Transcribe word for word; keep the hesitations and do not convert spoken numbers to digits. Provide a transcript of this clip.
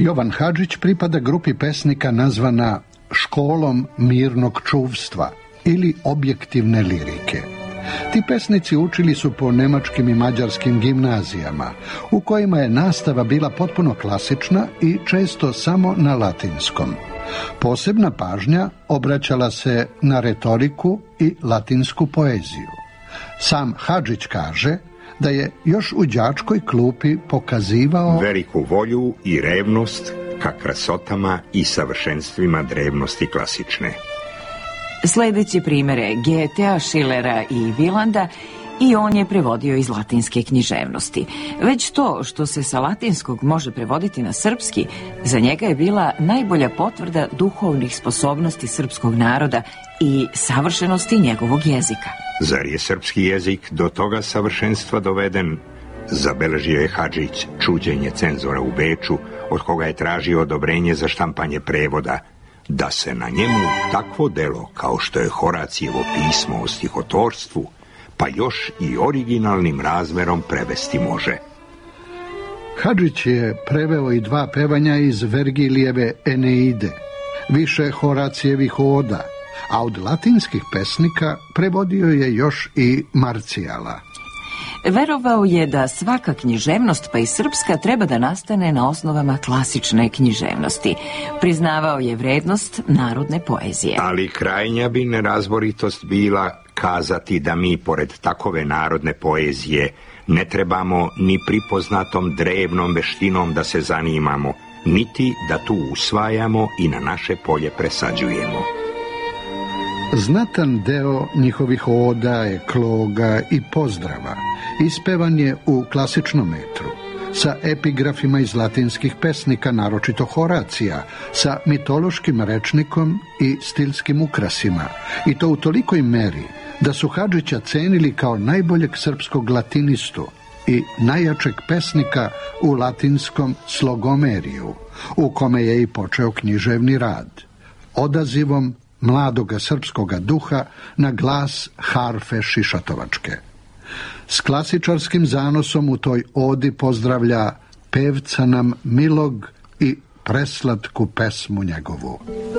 Jovan Hadžić pripada grupi pesnika nazvana školom mirnog čuvstva ili objektivne lirike. Ti pesnici učili su po nemačkim i mađarskim gimnazijama, u kojima je nastava bila potpuno klasična i često samo na latinskom. Posebna pažnja obraćala se na retoriku i latinsku poeziju. Sam Hadžić kaže da je još u đačkoj klupi pokazivao veliku volju i revnost ka krasotama i savršenstvima drevnosti klasične. Sljedeći primjere Goethea, Schillera i Wieland i on je prevodio iz latinske književnosti. Već to što se sa latinskog može prevoditi na srpski, za njega je bila najbolja potvrda duhovnih sposobnosti srpskog naroda i savršenosti njegovog jezika. Zar je srpski jezik do toga savršenstva doveden? Zabeležio je Hadžić čuđenje cenzora u Beču, od koga je tražio odobrenje za štampanje prevoda, da se na njemu takvo delo, kao što je Horacijevo pismo o stihotvorstvu, pa još i originalnim razmerom prevesti može. Hadžić je preveo i dva pevanja iz Vergilijeve Eneide, više Horacijevih oda, a od latinskih pesnika prevodio je još i Marcijala. Verovao je da svaka književnost, pa i srpska, treba da nastane na osnovama klasične književnosti. Priznavao je vrednost narodne poezije. Ali krajnja bi nerazboritost bila kazati da mi, pored takove narodne poezije, ne trebamo ni pripoznatom drevnom veštinom da se zanimamo, niti da tu usvajamo i na naše polje presađujemo. Znatan deo njihovih oda, ekloga i pozdrava ispevan je u klasičnom metru, sa epigrafima iz latinskih pesnika, naročito Horacija, sa mitološkim rečnikom i stilskim ukrasima, i to u tolikoj meri da su Hadžića cenili kao najboljeg srpskog latinistu i najjačeg pesnika u latinskom slogomeriju, u kome je i počeo književni rad, odazivom mladoga srpskoga duha na glas harfe šišatovačke. S klasičarskim zanosom u toj odi pozdravlja pevca nam milog i preslatku pesmu njegovu.